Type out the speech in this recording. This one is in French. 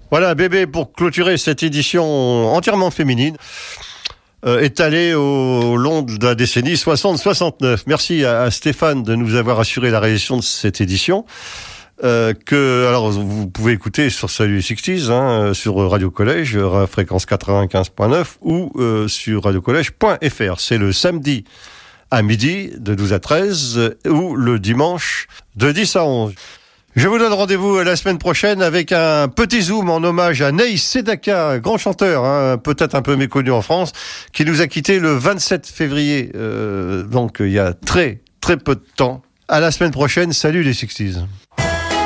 Voilà, bébé, pour clôturer cette édition entièrement féminine, étalée au long de la décennie 60-69. Merci à Stéphane de nous avoir assuré la réalisation de cette édition. Alors vous pouvez écouter sur Salut les 60s, sur Radio Collège, fréquence 95.9 ou sur radiocollège.fr. C'est le samedi à midi de 12 à 13 ou le dimanche de 10 à 11. Je vous donne rendez-vous la semaine prochaine avec un petit zoom en hommage à Ney Sedaka, grand chanteur, peut-être un peu méconnu en France, qui nous a quittés le 27 février, donc il y a très très peu de temps. À la semaine prochaine, salut les 60s.